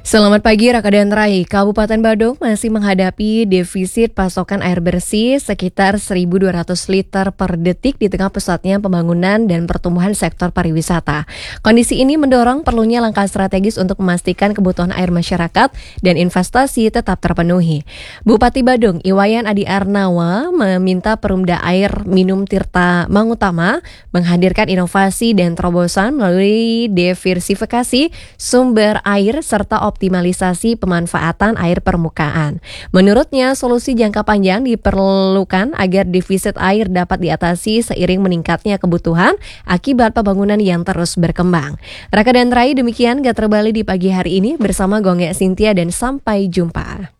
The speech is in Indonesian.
Selamat pagi, Raka dan Rai. Kabupaten Badung masih menghadapi defisit pasokan air bersih sekitar 1.200 liter per detik di tengah pesatnya pembangunan dan pertumbuhan sektor pariwisata. Kondisi ini mendorong perlunya langkah strategis untuk memastikan kebutuhan air masyarakat dan investasi tetap terpenuhi. Bupati Badung, Iwayan Adi Arnawa, meminta Perumda Air Minum Tirta Mangutama menghadirkan inovasi dan terobosan melalui diversifikasi sumber air serta optimalisasi pemanfaatan air permukaan. Menurutnya, solusi jangka panjang diperlukan agar defisit air dapat diatasi seiring meningkatnya kebutuhan akibat pembangunan yang terus berkembang. Raka dan Rai, demikian Gather Bali di pagi hari ini bersama Gongge Cynthia dan sampai jumpa.